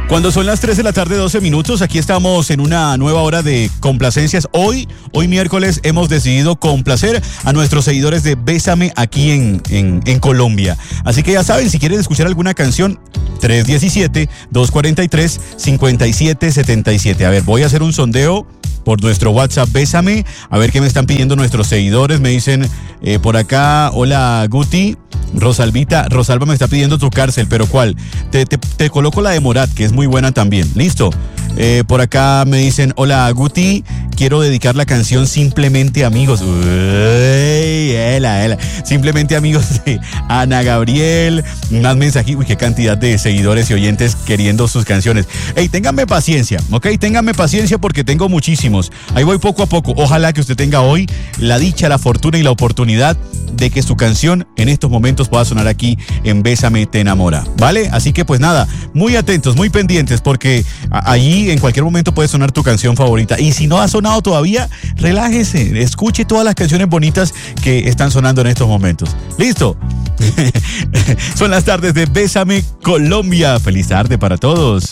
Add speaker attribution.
Speaker 1: Cuando son las 3 de la tarde, 12 minutos, aquí estamos en una nueva hora de complacencias. Hoy miércoles, hemos decidido complacer a nuestros seguidores de Bésame aquí en Colombia. Así que ya saben, si quieren escuchar alguna canción, 317-243-5777. A ver, voy a hacer un sondeo por nuestro WhatsApp Bésame, a ver qué me están pidiendo nuestros seguidores. Me dicen por acá, hola Guti, Rosalba me está pidiendo tu cárcel, pero ¿cuál? Te coloco la de Morat, que es muy buena también. Listo. Por acá me dicen, hola Guti, quiero dedicar la canción Simplemente Amigos. Uy, Simplemente Amigos de Ana Gabriel. Más mensajes. Uy, qué cantidad de seguidores y oyentes queriendo sus canciones. Ey, ténganme paciencia, ¿ok? Ténganme paciencia porque tengo muchísimos. Ahí voy poco a poco. Ojalá que usted tenga hoy la dicha, la fortuna y la oportunidad de que su canción en estos momentos pueda sonar aquí en Bésame Te Enamora, ¿vale? Así que pues nada, muy atentos, muy pendientes, porque allí en cualquier momento puede sonar tu canción favorita. Y si no ha sonado todavía, relájese, escuche todas las canciones bonitas que están sonando en estos momentos. ¿Listo? Son las tardes de Bésame Colombia. Feliz tarde para todos.